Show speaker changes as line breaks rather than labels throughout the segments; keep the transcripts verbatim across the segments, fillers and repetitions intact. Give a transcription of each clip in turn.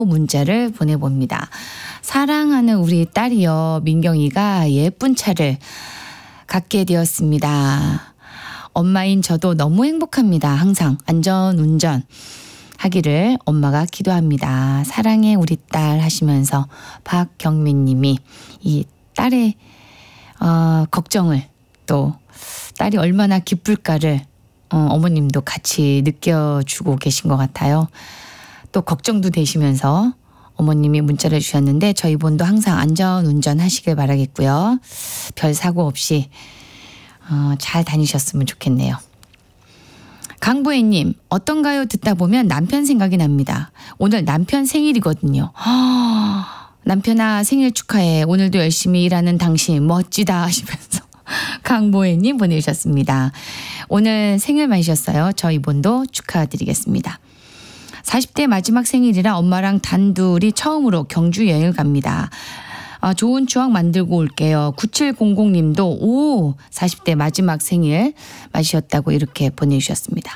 문자를 보내봅니다. 사랑하는 우리 딸이요. 민경이가 예쁜 차를 갖게 되었습니다. 엄마인 저도 너무 행복합니다. 항상 안전운전 하기를 엄마가 기도합니다. 사랑해 우리 딸 하시면서 박경민 님이 이 딸의 어, 걱정을 또 딸이 얼마나 기쁠까를 어, 어머님도 같이 느껴주고 계신 것 같아요. 또 걱정도 되시면서 어머님이 문자를 주셨는데 저희 본도 항상 안전운전 하시길 바라겠고요. 별 사고 없이 어, 잘 다니셨으면 좋겠네요. 강보혜님, 어떤가요? 듣다 보면 남편 생각이 납니다. 오늘 남편 생일이거든요. 허, 남편아 생일 축하해. 오늘도 열심히 일하는 당신 멋지다 하시면서 강보혜님 보내주셨습니다. 오늘 생일 맞으셨어요. 저희 본도 축하드리겠습니다. 사십 대 마지막 생일이라 엄마랑 단둘이 처음으로 경주 여행을 갑니다. 아, 좋은 추억 만들고 올게요. 구칠공공 님도 오 사십 대 마지막 생일 맞으셨다고 이렇게 보내주셨습니다.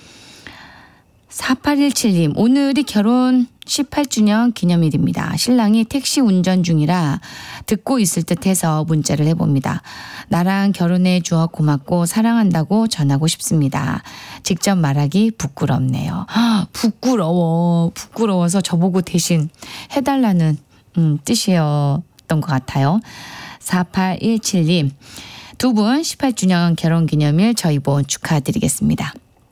사팔일칠 님 오늘이 결혼 십팔 주년 기념일입니다. 신랑이 택시 운전 중이라 듣고 있을 듯해서 문자를 해봅니다. 나랑 결혼해 주어 고맙고 사랑한다고 전하고 싶습니다. 직접 말하기 부끄럽네요. 아, 부끄러워. 부끄러워서 저보고 대신 해달라는 음, 뜻이었던 것 같아요. 사팔일칠 님 두 분 십팔 주년 결혼기념일 저희 본 축하드리겠습니다.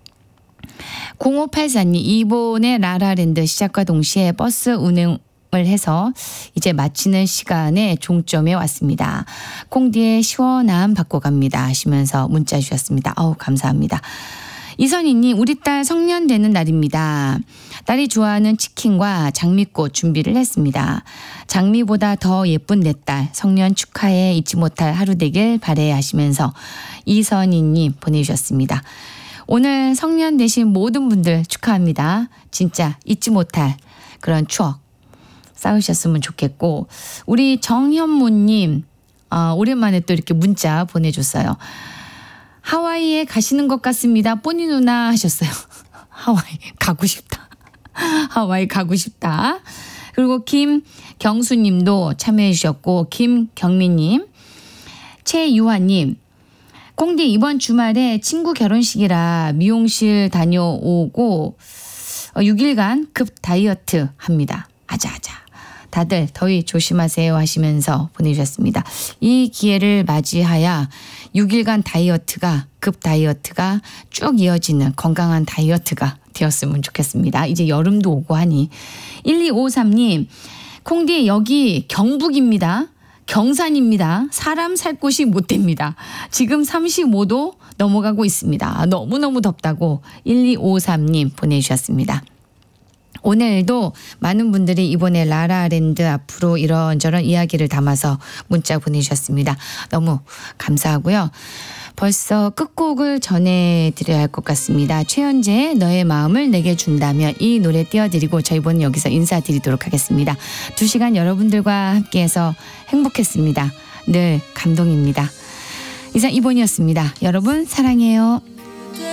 공오팔사 님 이번에 라라랜드 시작과 동시에 버스 운행을 해서 이제 마치는 시간에 종점에 왔습니다. 콩디의 시원함 받고 갑니다 하시면서 문자 주셨습니다. 아우 감사합니다. 이선희님 우리 딸 성년 되는 날입니다. 딸이 좋아하는 치킨과 장미꽃 준비를 했습니다. 장미보다 더 예쁜 내 딸 성년 축하해 잊지 못할 하루 되길 바래 하시면서 이선희님 보내주셨습니다. 오늘 성년 되신 모든 분들 축하합니다. 진짜 잊지 못할 그런 추억 쌓으셨으면 좋겠고 우리 정현무님 어, 오랜만에 또 이렇게 문자 보내줬어요. 하와이에 가시는 것 같습니다. 뽀니 누나 하셨어요. 하와이 가고 싶다. 하와이 가고 싶다. 그리고 김경수님도 참여해 주셨고 김경민님 최유화님 콩디 이번 주말에 친구 결혼식이라 미용실 다녀오고 육 일간 급 다이어트 합니다. 아자아자. 다들 더위 조심하세요 하시면서 보내주셨습니다. 이 기회를 맞이하여 육 일간 다이어트가 급 다이어트가 쭉 이어지는 건강한 다이어트가 되었으면 좋겠습니다. 이제 여름도 오고 하니. 일이오삼 님 콩디 여기 경북입니다. 경산입니다. 사람 살 곳이 못 됩니다. 지금 삼십오 도 넘어가고 있습니다. 너무너무 덥다고 일이오삼 님 보내주셨습니다. 오늘도 많은 분들이 이번에 라라랜드 앞으로 이런저런 이야기를 담아서 문자 보내주셨습니다. 너무 감사하고요. 벌써 끝곡을 전해드려야 할 것 같습니다. 최현재의 너의 마음을 내게 준다면 이 노래 띄워드리고 저희 본 여기서 인사드리도록 하겠습니다. 두 시간 여러분들과 함께해서 행복했습니다. 늘 감동입니다. 이상 이본이었습니다. 여러분 사랑해요.